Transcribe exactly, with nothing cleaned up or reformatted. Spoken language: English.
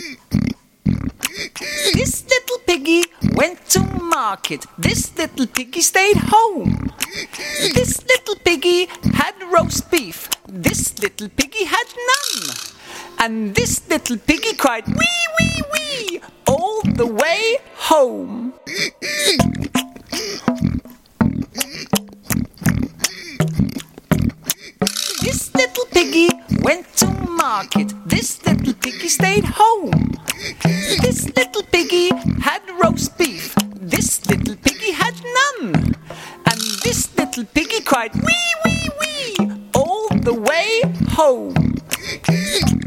This little piggy went to market. This little piggy stayed home. This little piggy had roast beef. This little piggy had none. And this little piggy cried wee, wee, wee all the way home. This little piggy went to market. This little piggy stayed home. This little piggy had roast beef. This little piggy had none. And this little piggy cried wee, wee, wee all the way home.